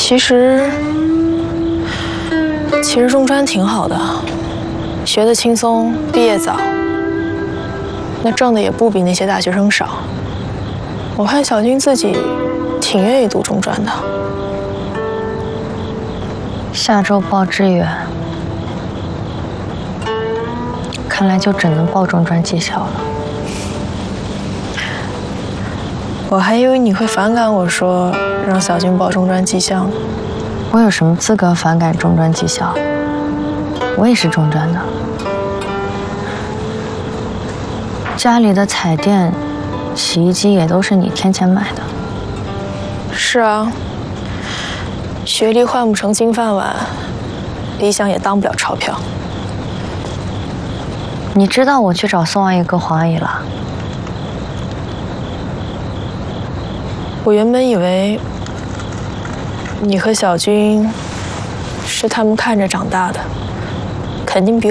其实中专挺好的，学得轻松，毕业早，那挣的也不比那些大学生少。我看小军自己挺愿意读中专的。 下周报志愿，看来就只能报中专技校了。 我还以为你会反感我说让小军报中专技校呢。 我有什么资格反感中专技校？我也是中专的。家里的彩电、洗衣机也都是你添钱买的。 是啊，学历换不成金饭碗，理想也当不了钞票。 你知道我去找宋阿姨跟黄阿姨了？ 我原本以为你和小军是他们看着长大的，肯定比